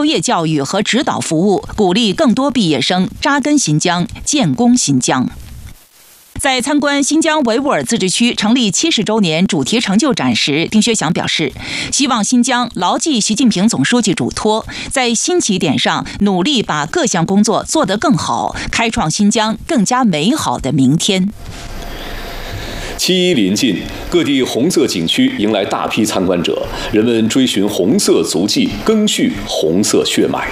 就业教育和指导服务，鼓励更多毕业生扎根新疆、建功新疆。在参观新疆维吾尔自治区成立70周年主题成就展时，丁薛祥表示，希望新疆牢记习近平总书记嘱托，在新起点上努力把各项工作做得更好，开创新疆更加美好的明天。 7.1临近，各地红色景区迎来大批参观者，人们追寻红色足迹，赓续红色血脉。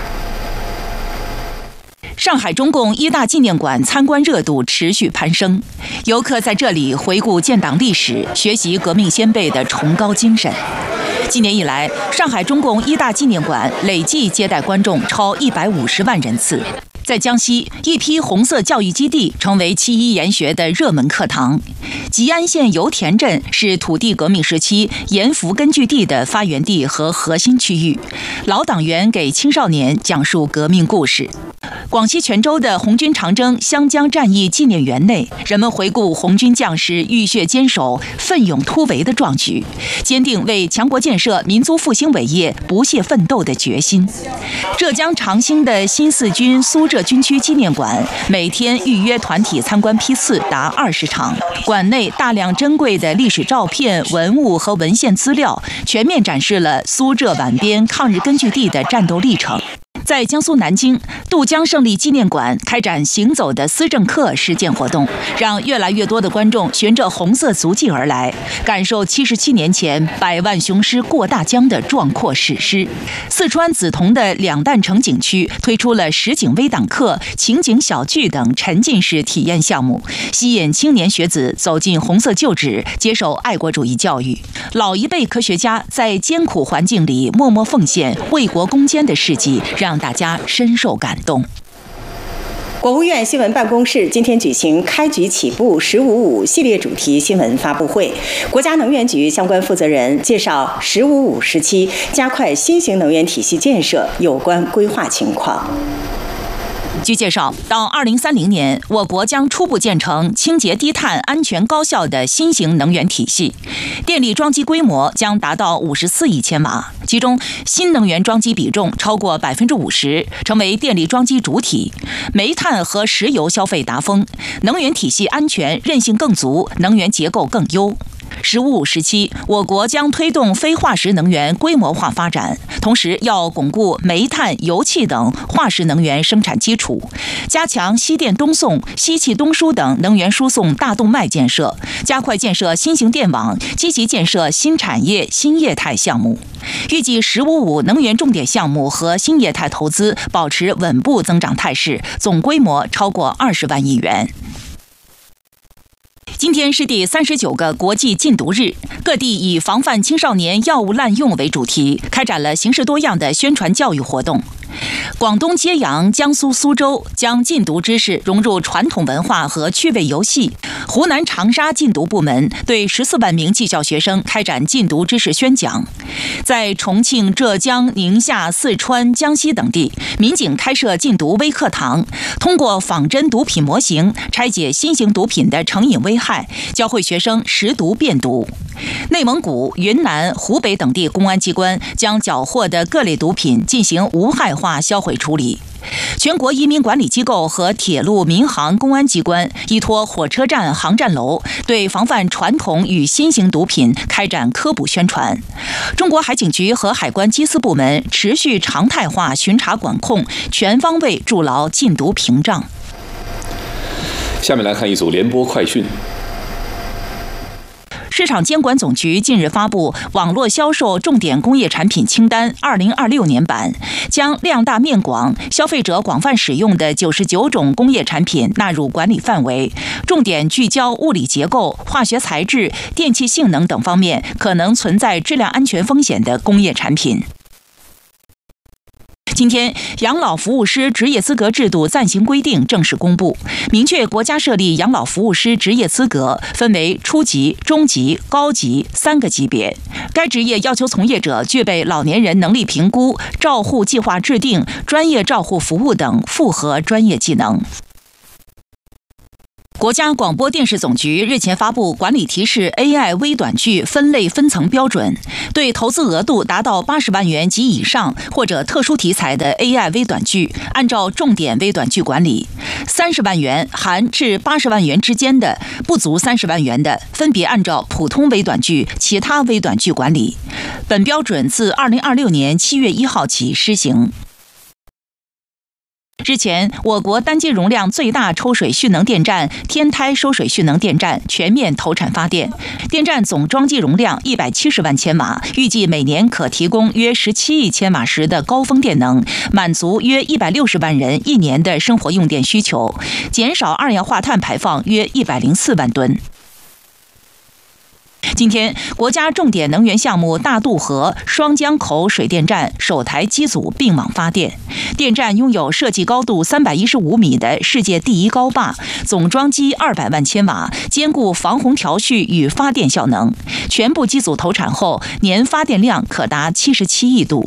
上海中共一大纪念馆参观热度持续攀升，游客在这里回顾建党历史，学习革命先辈的崇高精神。今年以来，上海中共一大纪念馆累计接待观众超150万人次。在江西，一批红色教育基地成为7.1研学的热门课堂。吉安县油田镇是土地革命时期盐阜根据地的发源地和核心区域，老党员给青少年讲述革命故事。广西全州的红军长征湘江战役纪念园内，人们回顾红军将士浴血坚守、奋勇突围的壮举，坚定为强国建设、民族复兴伟业不懈奋斗的决心。浙江长兴的新四军苏浙军区纪念馆，每天预约团体参观批次达20场，馆内大量珍贵的历史照片、文物和文献资料，全面展示了苏浙皖边抗日根据地的战斗历程。在江苏南京，渡江胜利纪念馆开展行走的思政课实践活动，让越来越多的观众循着红色足迹而来，感受77年前百万雄师过大江的壮阔史诗。四川梓潼的两弹城景区推出了实景微档课、情景小剧等沉浸式体验项目，吸引青年学子走进红色旧址，接受爱国主义教育。老一辈科学家在艰苦环境里默默奉献、为国攻坚的事迹，让大家深受感动。 国务院新闻办公室今天举行开局起步“15.5”系列主题新闻发布会，国家能源局相关负责人介绍“15.5”时期加快新型能源体系建设有关规划情况。 据介绍，到2030年，我国将初步建成清洁低碳、安全高效的新型能源体系，电力装机规模将达到54亿千瓦，其中新能源装机比重超过50%，成为电力装机主体。煤炭和石油消费达峰，能源体系安全韧性更足，能源结构更优。“15.5”时期，我国将推动非化石能源规模化发展，同时要巩固煤炭、油气等化石能源生产基础，加强西电东送、西气东输等能源输送大动脉建设，加快建设新型电网，积极建设新产业、新业态项目。预计“15.5”能源重点项目和新业态投资保持稳步增长态势，总规模超过20万亿元。今天是第39个国际禁毒日，各地以防范青少年药物滥用为主题，开展了形式多样的宣传教育活动。广东揭阳、江苏苏州将禁毒知识融入传统文化和趣味游戏。湖南长沙禁毒部门对14万名技校学生开展禁毒知识宣讲。在重庆、浙江、宁夏、四川、江西等地，民警开设禁毒微课堂，通过仿真毒品模型拆解新型毒品的成瘾危害，教会学生识毒辨毒。内蒙古、云南、湖北等地公安机关将缴获的各类毒品进行无害化销毁处理。全国移民管理机构和铁路、民航、公安机关依托火车站、航站楼，对防范传统与新型毒品开展科普宣传。中国海警局和海关缉私部门持续常态化巡查管控，全方位筑牢禁毒屏障。 下面来看一组联播快讯。 市场监管总局近日发布网络销售重点工业产品清单2026年版，将量大面广、消费者广泛使用的99种工业产品纳入管理范围，重点聚焦物理结构、化学材质、电气性能等方面可能存在质量安全风险的工业产品。今天，养老服务师职业资格制度暂行规定正式公布，明确国家设立养老服务师职业资格分为初级、中级、高级3个级别。该职业要求从业者具备老年人能力评估、照护计划制定、专业照护服务等复合专业技能。 国家广播电视总局日前发布管理提示 AI 微短剧分类分层标准，对投资额度达到80万元及以上或者特殊题材的 AI 微短剧，按照重点微短剧管理；30万元含至80万元之间的不足30万元的，分别按照普通微短剧、其他微短剧管理。本标准自2026年7月1号起施行。日前，我国单机容量最大抽水蓄能电站天台收水蓄能电站全面投产发电，电站总装机容量170万千瓦，预计每年可提供约17亿千瓦时的高峰电能，满足约160万人一年的生活用电需求，减少二氧化碳排放约104万吨。今天，国家重点能源项目大渡河双江口水电站首台机组并网发电，电站拥有设计高度315米的世界第一高坝，总装机200万千瓦，兼顾防洪调蓄与发电效能。全部机组投产后，年发电量可达77亿度。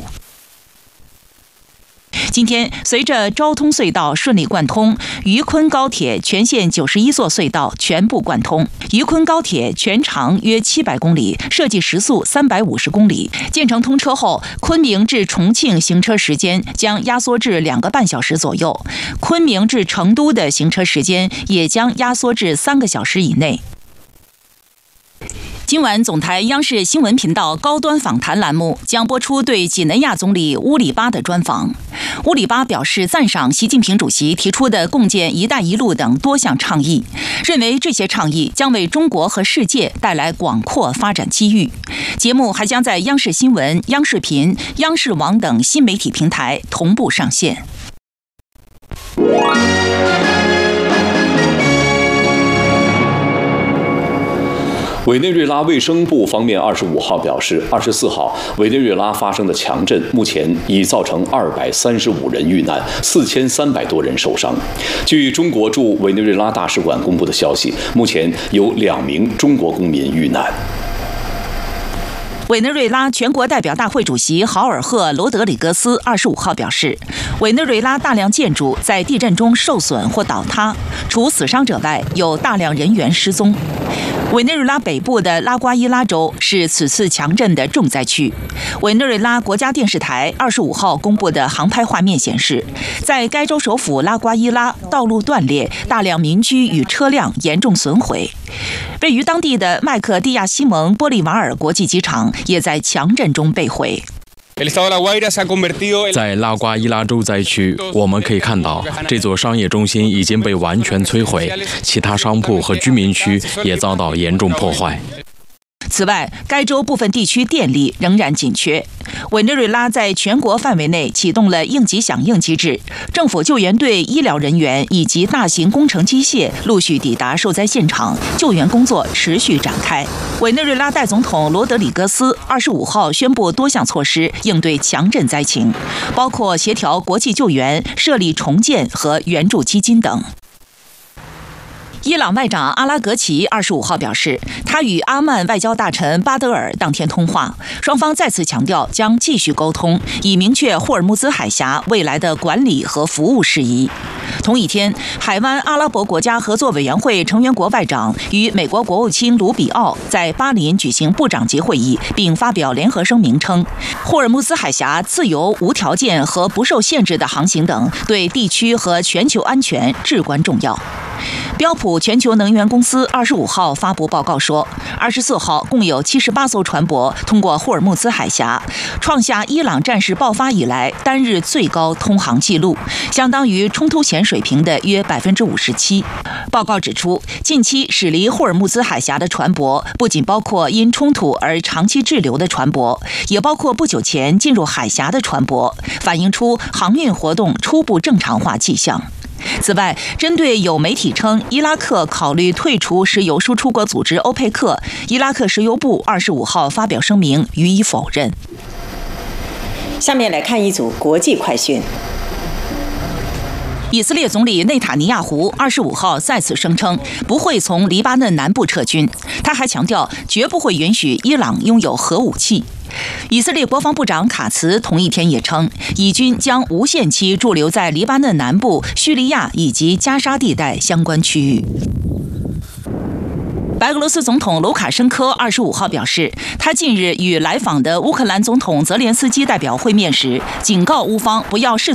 今天，随着昭通隧道顺利贯通，渝昆高铁全线91座隧道全部贯通。渝昆高铁全长约700公里，设计时速350公里。建成通车后，昆明至重庆行车时间将压缩至2个半小时左右，昆明至成都的行车时间也将压缩至3个小时以内。今晚总台央视新闻频道高端访谈栏目将播出对几内亚总理乌里巴的专访。乌里巴表示赞赏习近平主席提出的共建“一带一路”等多项倡议，认为这些倡议将为中国和世界带来广阔发展机遇。节目还将在央视新闻、央视频、央视网等新媒体平台同步上线。 委内瑞拉卫生部方面25号表示，24号委内瑞拉发生的强震目前已造成235人遇难，4300多人受伤。据中国驻委内瑞拉大使馆公布的消息，目前有2名中国公民遇难。 委内瑞拉全国代表大会主席豪尔赫·罗德里格斯25号表示，委内瑞拉大量建筑在地震中受损或倒塌，除死伤者外，有大量人员失踪。委内瑞拉北部的拉瓜伊拉州是此次强震的重灾区。委内瑞拉国家电视台25号公布的航拍画面显示，在该州首府拉瓜伊拉，道路断裂，大量民居与车辆严重损毁。位于当地的麦克蒂亚西蒙·玻利瓦尔国际机场也在强震中被毁。 在拉瓜伊拉州灾区，我们可以看到这座商业中心已经被完全摧毁，其他商铺和居民区也遭到严重破坏。 此外，该州部分地区电力仍然紧缺。委内瑞拉在全国范围内启动了应急响应机制，政府救援队、医疗人员以及大型工程机械陆续抵达受灾现场，救援工作持续展开。委内瑞拉代总统罗德里格斯25号宣布多项措施应对强震灾情，包括协调国际救援、设立重建和援助基金等。伊朗外长阿拉格齐25号表示，他与阿曼外交大臣巴德尔当天通话，双方再次强调将继续沟通，以明确霍尔木兹海峡未来的管理和服务事宜。同一天，海湾阿拉伯国家合作委员会成员国外长与美国国务卿卢比奥在巴林举行部长级会议，并发表联合声明称，霍尔木兹海峡自由、无条件和不受限制的航行等对地区和全球安全至关重要。标普全球能源公司25号发布报告说，24号共有78艘船舶通过霍尔木兹海峡，创下伊朗战事爆发以来单日最高通航记录，相当于冲突前水平的约57%。报告指出，近期驶离霍尔木兹海峡的船舶不仅包括因冲突而长期滞留的船舶，也包括不久前进入海峡的船舶，反映出航运活动初步正常化迹象。此外，针对有媒体称伊拉克考虑退出石油输出国组织欧佩克，伊拉克石油部25号发表声明予以否认。 下面来看一组国际快讯。 以色列总理内塔尼亚胡25号再次声称不会从黎巴嫩南部撤军，他还强调绝不会允许伊朗拥有核武器。以色列国防部长卡茨同一天也称，以军将无限期驻留在黎巴嫩南部、叙利亚以及加沙地带相关区域。 白俄罗斯总统卢卡申科25号表示，他近日与来访的乌克兰总统泽连斯基代表会面时，警告乌方不要试图